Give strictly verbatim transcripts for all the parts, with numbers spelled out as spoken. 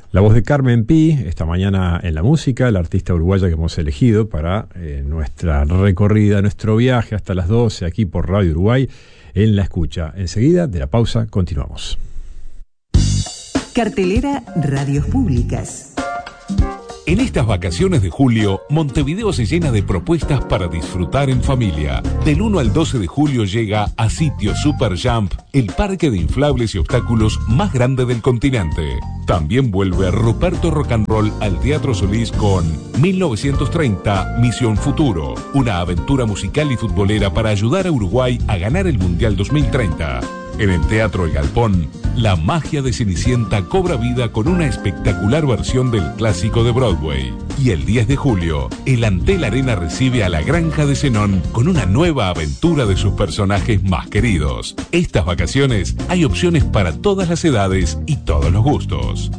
La voz de Carmen Pi, esta mañana en la música, la artista uruguaya que hemos elegido para eh, nuestra recorrida, nuestro viaje hasta las doce aquí por Radio Uruguay en La Escucha. Enseguida, de la pausa, continuamos. Cartelera Radios Públicas. En estas vacaciones de julio, Montevideo se llena de propuestas para disfrutar en familia. Del uno al doce de julio llega a Sitio Super Jump, el parque de inflables y obstáculos más grande del continente. También vuelve Ruperto Rock and Roll al Teatro Solís con mil novecientos treinta Misión Futuro, una aventura musical y futbolera para ayudar a Uruguay a ganar el Mundial dos mil treinta. En el Teatro El Galpón, la magia de Cenicienta cobra vida con una espectacular versión del clásico de Broadway. Y el diez de julio, el Antel Arena recibe a La Granja de Zenón con una nueva aventura de sus personajes más queridos. Estas vacaciones hay opciones para todas las edades y todos los gustos.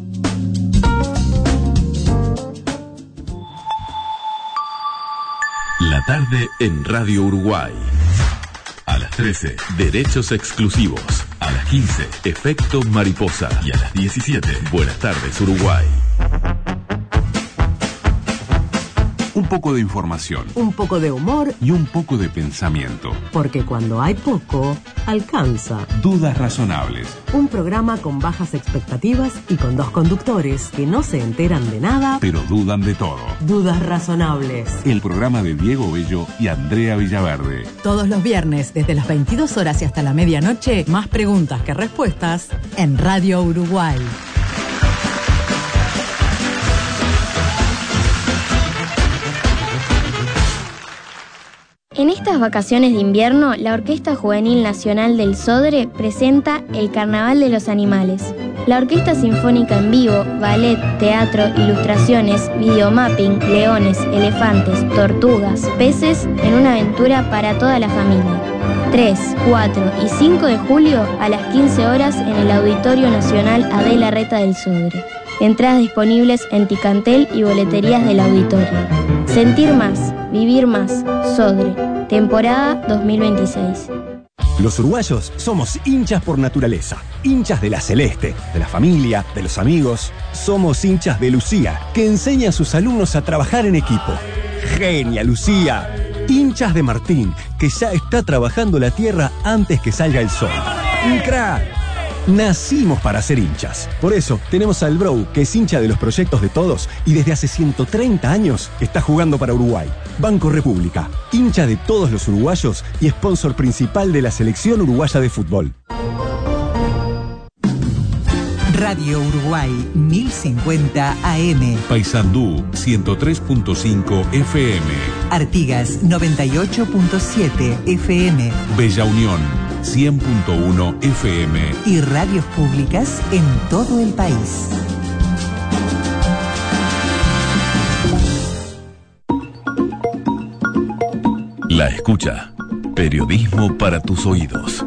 La tarde en Radio Uruguay. A las trece, Derechos Exclusivos. A las quince, Efecto Mariposa. Y a las diecisiete, Buenas tardes Uruguay. Un poco de información. Un poco de humor. Y un poco de pensamiento. Porque cuando hay poco, alcanza. Dudas razonables. Un programa con bajas expectativas y con dos conductores que no se enteran de nada, pero dudan de todo. Dudas razonables. El programa de Diego Bello y Andrea Villaverde. Todos los viernes, desde las veintidós horas y hasta la medianoche, más preguntas que respuestas en Radio Uruguay. En estas vacaciones de invierno, la Orquesta Juvenil Nacional del Sodre presenta el Carnaval de los Animales. La Orquesta Sinfónica en vivo, ballet, teatro, ilustraciones, videomapping, leones, elefantes, tortugas, peces, en una aventura para toda la familia. tres, cuatro y cinco de julio a las quince horas en el Auditorio Nacional Adela Reta del Sodre. Entradas disponibles en Ticantel y boleterías del auditorio. Sentir más, vivir más, Sodre. Temporada dos mil veintiséis. Los uruguayos somos hinchas por naturaleza, hinchas de la Celeste, de la familia, de los amigos. Somos hinchas de Lucía, que enseña a sus alumnos a trabajar en equipo. ¡Genia, Lucía! Hinchas de Martín, que ya está trabajando la tierra antes que salga el sol. ¡Un crack! Nacimos para ser hinchas. Por eso tenemos al Brou, que es hincha de los proyectos de todos y desde hace ciento treinta años está jugando para Uruguay. Banco República, hincha de todos los uruguayos y sponsor principal de la selección uruguaya de fútbol. Radio Uruguay mil cincuenta A M. Paysandú ciento tres punto cinco F M. Artigas noventa y ocho punto siete F M. Bella Unión cien punto uno F M. Y radios públicas en todo el país. La Escucha. Periodismo para tus oídos.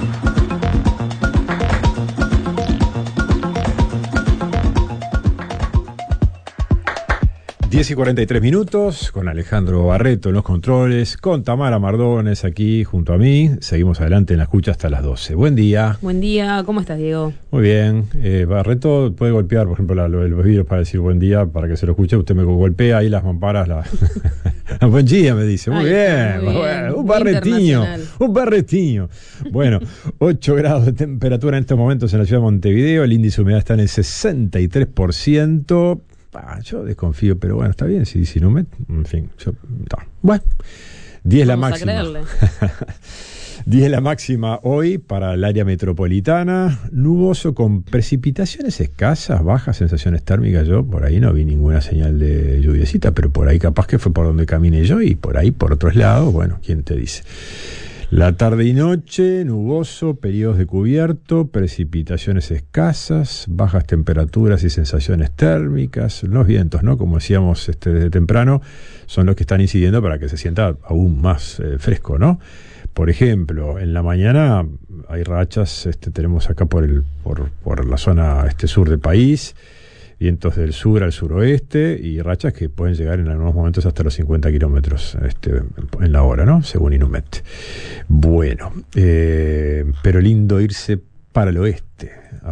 diez y cuarenta y tres minutos, con Alejandro Barreto en los controles, con Tamara Mardones aquí junto a mí. Seguimos adelante en La Escucha hasta las doce. Buen día. Buen día, ¿cómo estás, Diego? Muy bien. Eh, Barreto puede golpear, por ejemplo, la, los vidrios para decir buen día, para que se lo escuche. Usted me golpea ahí las mamparas. La... buen día, me dice. Muy, bien, muy bien. Bueno, un barretiño. Un barretiño. Bueno, ocho grados de temperatura en estos momentos en la ciudad de Montevideo. El índice de humedad está en el sesenta y tres por ciento. Ah, yo desconfío, pero bueno, está bien. Si, si no me. En fin, yo. No. Bueno, diez la máxima. diez la máxima hoy para el área metropolitana. Nuboso con precipitaciones escasas, bajas sensaciones térmicas. Yo por ahí no vi ninguna señal de lluviecita, pero por ahí capaz que fue por donde caminé yo y por ahí por otros lados. Bueno, ¿quién te dice? La tarde y noche, nuboso, periodos de cubierto, precipitaciones escasas, bajas temperaturas y sensaciones térmicas. Los vientos, ¿no? Como decíamos este, desde temprano, son los que están incidiendo para que se sienta aún más eh, fresco, ¿no? Por ejemplo, en la mañana hay rachas, este, tenemos acá por, el, por, por la zona este, sur del país, vientos del sur al suroeste y rachas que pueden llegar en algunos momentos hasta los cincuenta kilómetros este, en la hora, ¿no? Según Inumet. Bueno, eh, pero lindo irse para el oeste. A ver.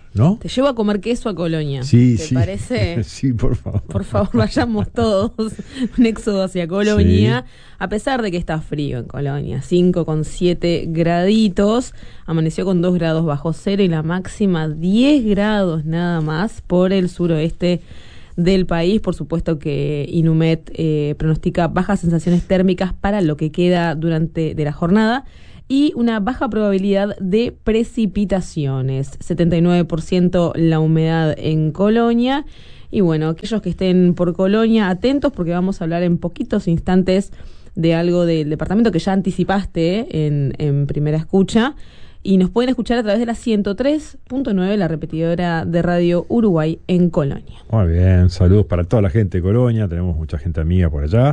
¿no? Te llevo a comer queso a Colonia. Sí, ¿Te sí. parece? Sí, por favor. Por favor, vayamos todos un éxodo hacia Colonia, sí. A pesar de que está frío en Colonia, cinco coma siete graditos, amaneció con dos grados bajo cero y la máxima diez grados nada más por el suroeste del país. Por supuesto que Inumet eh, pronostica bajas sensaciones térmicas para lo que queda durante de la jornada y una baja probabilidad de precipitaciones, setenta y nueve por ciento la humedad en Colonia. Y bueno, aquellos que estén por Colonia, atentos porque vamos a hablar en poquitos instantes de algo del departamento que ya anticipaste en, en primera escucha. Y nos pueden escuchar a través de la ciento tres punto nueve, la repetidora de Radio Uruguay en Colonia. Muy bien, saludos para toda la gente de Colonia, tenemos mucha gente amiga por allá.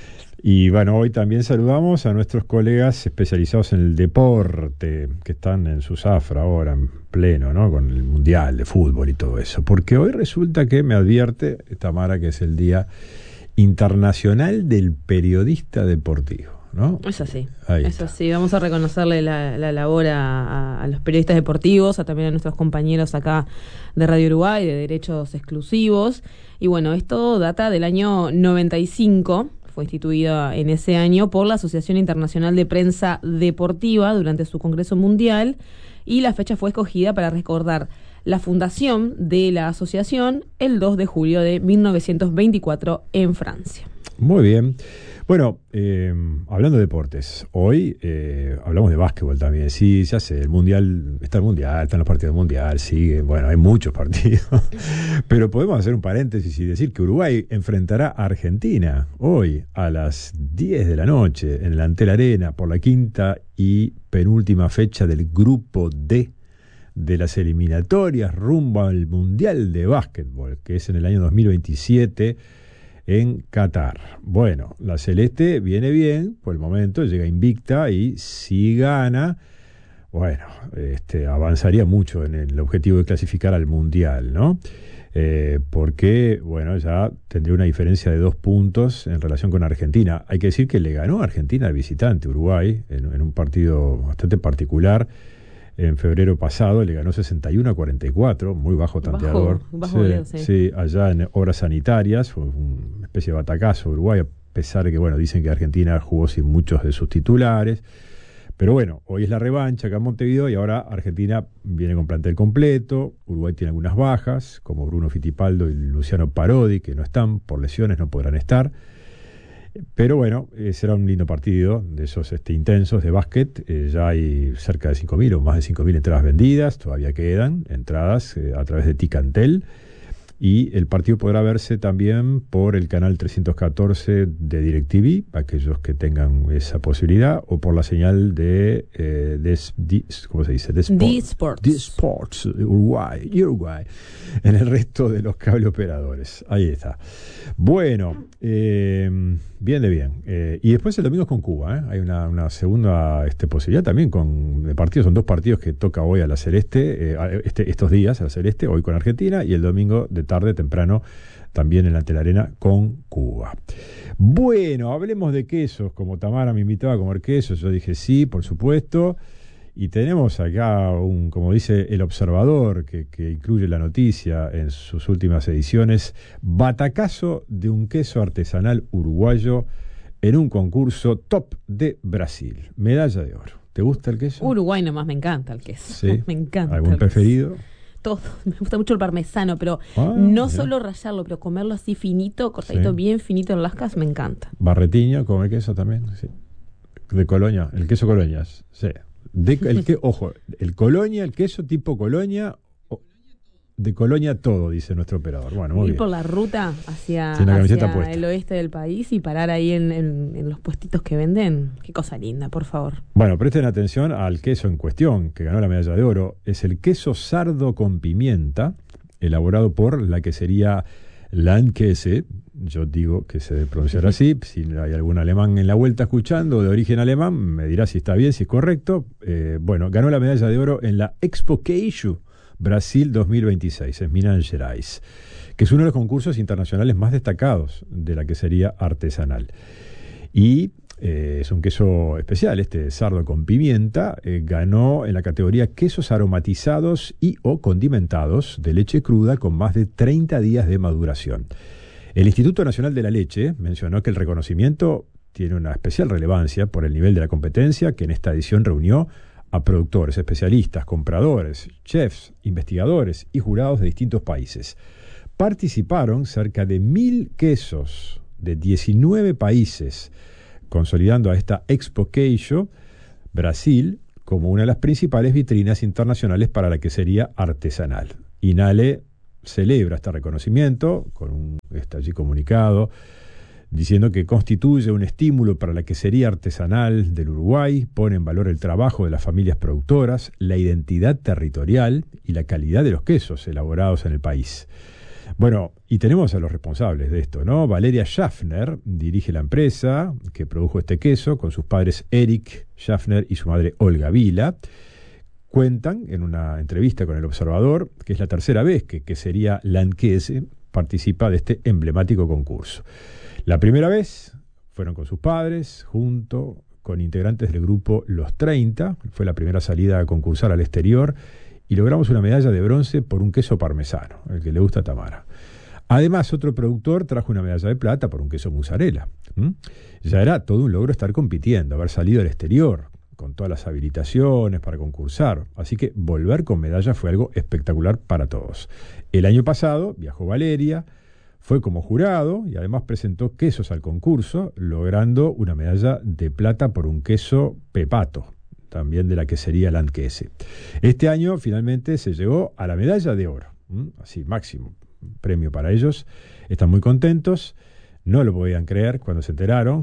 Y bueno, hoy también saludamos a nuestros colegas especializados en el deporte, que están en su zafra ahora, en pleno, ¿no? Con el Mundial de Fútbol y todo eso. Porque hoy resulta que me advierte Tamara que es el Día Internacional del Periodista Deportivo, ¿no? Es así, Ahí es está. así. Vamos a reconocerle la, la labor a, a, a los periodistas deportivos, a también a nuestros compañeros acá de Radio Uruguay, de Derechos Exclusivos. Y bueno, esto data del año noventa y cinco, fue instituida en ese año por la Asociación Internacional de Prensa Deportiva durante su Congreso Mundial, y la fecha fue escogida para recordar la fundación de la asociación el dos de julio de mil novecientos veinticuatro en Francia. Muy bien. Bueno, eh, hablando de deportes, hoy eh, hablamos de básquetbol también. Sí, ya sé, el Mundial, está el Mundial, están los partidos del Mundial, sigue, bueno, hay muchos partidos. Pero podemos hacer un paréntesis y decir que Uruguay enfrentará a Argentina hoy a las diez de la noche en el Antel Arena por la quinta y penúltima fecha del Grupo D de las eliminatorias rumbo al Mundial de Básquetbol, que es en el año dos mil veintisiete en Qatar. Bueno, la Celeste viene bien por el momento, llega invicta y si gana, bueno, este, avanzaría mucho en el objetivo de clasificar al Mundial, ¿no? Eh, porque, bueno, ya tendría una diferencia de dos puntos en relación con Argentina. Hay que decir que le ganó a Argentina al visitante Uruguay en, en un partido bastante particular. En febrero pasado le ganó sesenta y uno a cuarenta y cuatro, muy bajo tanteador. Bajo, bajo sí, goleo, sí. sí, allá en Obras Sanitarias, fue una especie de batacazo Uruguay, a pesar de que, bueno, dicen que Argentina jugó sin muchos de sus titulares. Pero bueno, hoy es la revancha acá en Montevideo y ahora Argentina viene con plantel completo. Uruguay tiene algunas bajas, como Bruno Fittipaldo y Luciano Parodi, que no están por lesiones, no podrán estar. Pero bueno, eh, será un lindo partido de esos este, intensos de básquet. Eh, ya hay cerca de cinco mil o más de cinco mil entradas vendidas, todavía quedan entradas eh, a través de Ticantel. Y el partido podrá verse también por el canal trescientos catorce de DirecTV, aquellos que tengan esa posibilidad, o por la señal de, eh, de, de ¿cómo se dice? De D-Sports. D-Sports, Uruguay, Uruguay, en el resto de los cable operadores. Ahí está. Bueno, eh, bien de bien. Eh, y después el domingo es con Cuba, ¿eh? Hay una, una segunda este, posibilidad también con de partidos. Son dos partidos que toca hoy a la Celeste, eh, este, estos días a la Celeste, hoy con Argentina y el domingo de tarde, temprano, también en la Telarena con Cuba. Bueno, hablemos de quesos. Como Tamara me invitaba a comer quesos, yo dije sí, por supuesto. Y tenemos acá un, como dice el Observador, que, que incluye la noticia en sus últimas ediciones, batacazo de un queso artesanal uruguayo en un concurso top de Brasil. Medalla de oro. ¿Te gusta el queso? Uruguay nomás me encanta el queso. Sí. Me encanta. ¿Algún preferido? Todo. Me gusta mucho el parmesano, pero ah, no bien. solo rallarlo, pero comerlo así finito, cortadito, sí. bien finito en lascas, me encanta. Barretiño, come queso también, sí. De Colonia, el queso Colonia, sí. De, el que, ojo, el Colonia, el queso tipo Colonia, de Colonia todo, dice nuestro operador. Bueno, muy Ir bien. por la ruta hacia, Tiene la camiseta hacia puesta. el oeste del país y parar ahí en, en, en los puestitos que venden. Qué cosa linda, por favor. Bueno, presten atención al queso en cuestión, que ganó la medalla de oro. Es el queso sardo con pimienta, elaborado por la que sería Landkäse. Yo digo que se debe pronunciar así. Si hay algún alemán en la vuelta escuchando de origen alemán, me dirá si está bien, si es correcto. Eh, bueno, ganó la medalla de oro en la Expo Queijo Brasil dos mil veintiséis, en Minas Gerais, que es uno de los concursos internacionales más destacados de la quesería artesanal. Y eh, es un queso especial, este sardo con pimienta, eh, ganó en la categoría quesos aromatizados y o condimentados de leche cruda con más de treinta días de maduración. El Instituto Nacional de la Leche mencionó que el reconocimiento tiene una especial relevancia por el nivel de la competencia que en esta edición reunió a productores, especialistas, compradores, chefs, investigadores y jurados de distintos países. Participaron cerca de mil quesos de diecinueve países, consolidando a esta Expo Queijo Brasil como una de las principales vitrinas internacionales para la quesería artesanal. INALE celebra este reconocimiento con un está allí comunicado diciendo que constituye un estímulo para la quesería artesanal del Uruguay, pone en valor el trabajo de las familias productoras, la identidad territorial y la calidad de los quesos elaborados en el país. Bueno, y tenemos a los responsables de esto, ¿no? Valeria Schaffner dirige la empresa que produjo este queso con sus padres Eric Schaffner y su madre Olga Vila. Cuentan en una entrevista con El Observador que es la tercera vez que Quesería Landquese participa de este emblemático concurso. La primera vez fueron con sus padres, junto con integrantes del grupo Los treinta, fue la primera salida a concursar al exterior, y logramos una medalla de bronce por un queso parmesano, el que le gusta a Tamara. Además, otro productor trajo una medalla de plata por un queso mozzarella. ¿Mm? Ya era todo un logro estar compitiendo, haber salido al exterior, con todas las habilitaciones para concursar. Así que volver con medalla fue algo espectacular para todos. El año pasado viajó Valeria, fue como jurado y además presentó quesos al concurso, logrando una medalla de plata por un queso pepato, también de la quesería Landquese. Este año finalmente se llegó a la medalla de oro, ¿Mm? Así, máximo premio para ellos. Están muy contentos, no lo podían creer cuando se enteraron,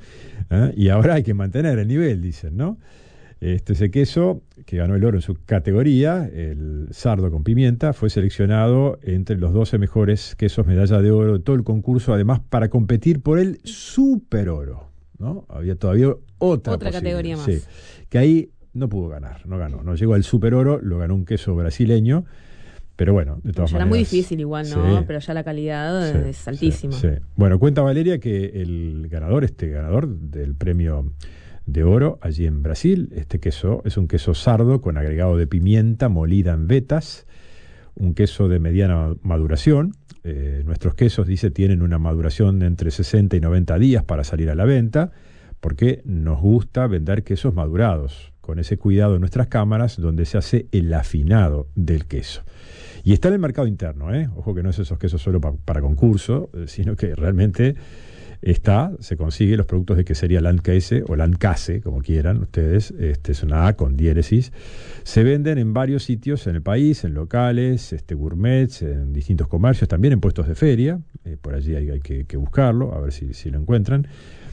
¿eh? Y ahora hay que mantener el nivel, dicen, ¿no? Este ese queso que ganó el oro en su categoría, el sardo con pimienta, fue seleccionado entre los doce mejores quesos medalla de oro de todo el concurso, además para competir por el super oro, ¿no? Había todavía otra, otra categoría más. Sí, que ahí no pudo ganar, no ganó, no llegó al super oro, lo ganó un queso brasileño, pero bueno, de todas ya maneras. Era muy difícil igual, ¿no? Sí, pero ya la calidad sí, es altísima. Sí, sí. Bueno, cuenta Valeria que el ganador, este ganador del premio de oro allí en Brasil, este queso es un queso sardo con agregado de pimienta molida en vetas, un queso de mediana maduración. Eh, nuestros quesos, dice, tienen una maduración de entre sesenta y noventa días para salir a la venta, porque nos gusta vender quesos madurados, con ese cuidado en nuestras cámaras donde se hace el afinado del queso. Y está en el mercado interno, ¿eh? Ojo que no es esos quesos solo pa, para concurso, eh, sino que realmente está, se consigue los productos de quesería Landquese o Landcase, como quieran ustedes, este es una A con diéresis, se venden en varios sitios en el país, en locales, este gourmets, en distintos comercios, también en puestos de feria, eh, por allí hay, hay que, que buscarlo, a ver si, si lo encuentran.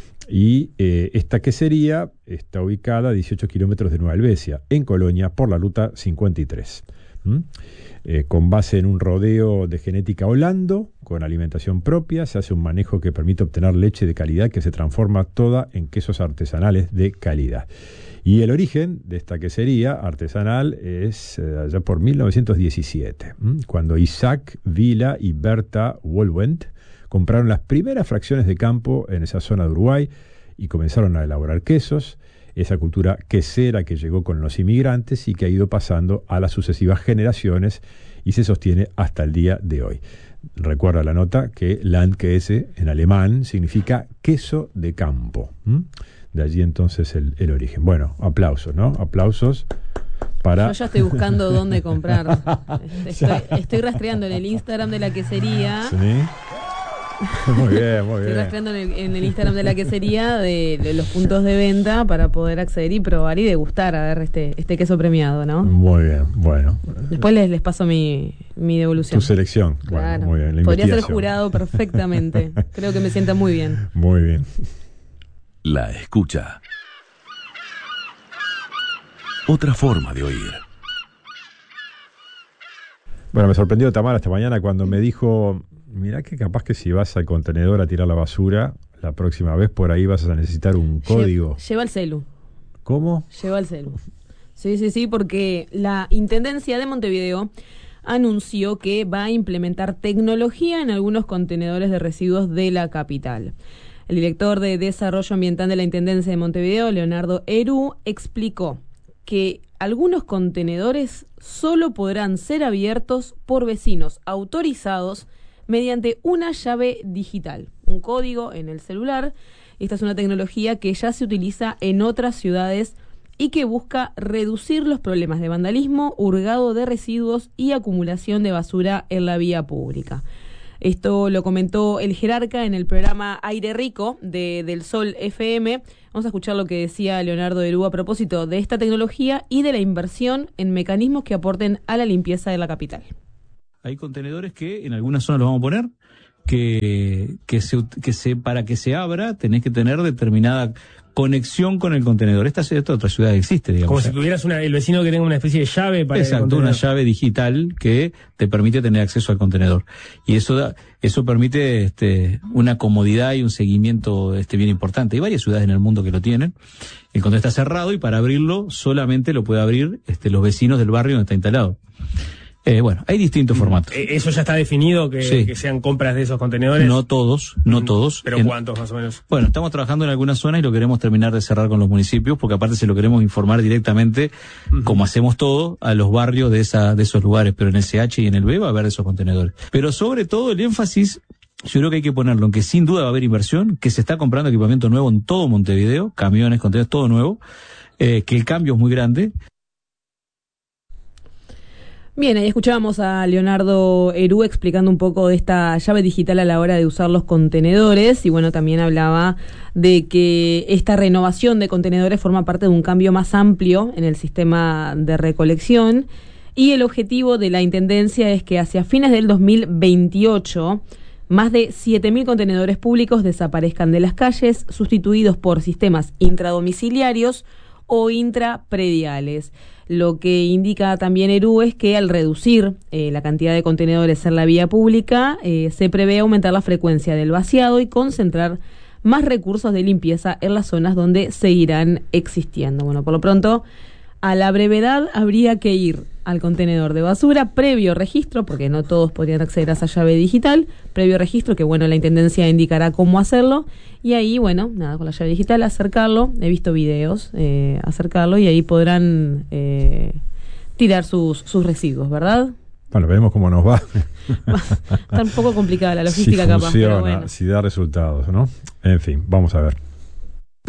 Y eh, esta quesería está ubicada a dieciocho kilómetros de Nueva Helvecia, en Colonia, por la ruta cincuenta y tres. ¿Mm? Eh, con base en un rodeo de genética holando, con alimentación propia, se hace un manejo que permite obtener leche de calidad que se transforma toda en quesos artesanales de calidad. Y el origen de esta quesería artesanal es eh, allá por mil novecientos diecisiete, ¿m? Cuando Isaac Vila y Berta Wohlwend compraron las primeras fracciones de campo en esa zona de Uruguay y comenzaron a elaborar quesos, esa cultura quesera que llegó con los inmigrantes y que ha ido pasando a las sucesivas generaciones y se sostiene hasta el día de hoy. Recuerda la nota que Landkäse en alemán significa queso de campo. ¿Mm? De allí entonces el, el origen. Bueno, aplausos, ¿no? Aplausos para... Yo ya estoy buscando dónde comprar. Estoy, estoy rastreando en el Instagram de la quesería. Sí. Muy bien, muy bien. Estoy rastreando en el, en el Instagram de la quesería de, de los puntos de venta para poder acceder y probar y degustar a ver este, este queso premiado, ¿no? Muy bien, bueno. Después les, les paso mi, mi devolución. Tu selección. Claro. Bueno, muy bien. La Podría ser jurado perfectamente. Creo que me sienta muy bien. Muy bien. La escucha. Otra forma de oír. Bueno, me sorprendió Tamara esta mañana cuando me dijo: mirá que capaz que si vas al contenedor a tirar la basura, la próxima vez por ahí vas a necesitar un código. Lle- lleva el celu. ¿Cómo? Lleva el celu. Sí, sí, sí, porque la Intendencia de Montevideo anunció que va a implementar tecnología en algunos contenedores de residuos de la capital. El director de Desarrollo Ambiental de la Intendencia de Montevideo, Leonardo Herú, explicó que algunos contenedores solo podrán ser abiertos por vecinos autorizados mediante una llave digital, un código en el celular. Esta es una tecnología que ya se utiliza en otras ciudades y que busca reducir los problemas de vandalismo, hurgado de residuos y acumulación de basura en la vía pública. Esto lo comentó el jerarca en el programa Aire Rico de Del Sol F M. Vamos a escuchar lo que decía Leonardo Herú a propósito de esta tecnología y de la inversión en mecanismos que aporten a la limpieza de la capital. Hay contenedores que en algunas zonas los vamos a poner, que, que, se, que se, para que se abra tenés que tener determinada conexión con el contenedor. Esta, esta otra ciudad existe, digamos. Como si tuvieras una, el vecino que tenga una especie de llave para Exacto, el contenedor. Una llave digital que te permite tener acceso al contenedor. Y eso da, eso permite este, una comodidad y un seguimiento este, bien importante. Hay varias ciudades en el mundo que lo tienen. El contenedor está cerrado y para abrirlo solamente lo puede abrir este, los vecinos del barrio donde está instalado. Eh, bueno, hay distintos formatos. ¿Eso ya está definido, que, sí. que sean compras de esos contenedores? No todos, no todos. ¿Pero en, cuántos más o menos? Bueno, estamos trabajando en algunas zonas y lo queremos terminar de cerrar con los municipios, porque aparte se lo queremos informar directamente, uh-huh. como hacemos todo, a los barrios de esa de esos lugares, pero en el C H y en el B va a haber esos contenedores. Pero sobre todo el énfasis, yo creo que hay que ponerlo en que sin duda va a haber inversión, que se está comprando equipamiento nuevo en todo Montevideo, camiones, contenedores, todo nuevo, eh, que el cambio es muy grande. Bien, ahí escuchábamos a Leonardo Herú explicando un poco de esta llave digital a la hora de usar los contenedores y bueno, también hablaba de que esta renovación de contenedores forma parte de un cambio más amplio en el sistema de recolección y el objetivo de la Intendencia es que hacia fines del dos mil veintiocho más de siete mil contenedores públicos desaparezcan de las calles, sustituidos por sistemas intradomiciliarios o intraprediales. Lo que indica también Herú es que al reducir eh, la cantidad de contenedores en la vía pública, eh, se prevé aumentar la frecuencia del vaciado y concentrar más recursos de limpieza en las zonas donde seguirán existiendo. Bueno, por lo pronto, a la brevedad habría que ir al contenedor de basura previo registro, porque no todos podrían acceder a esa llave digital, previo registro, que bueno, la Intendencia indicará cómo hacerlo, y ahí, bueno, nada, con la llave digital, acercarlo, he visto videos, eh, acercarlo, y ahí podrán eh, tirar sus, sus residuos, ¿verdad? Bueno, veremos cómo nos va. Está un poco complicada la logística, si funciona, capaz, pero bueno. Si da resultados, ¿no? En fin, vamos a ver.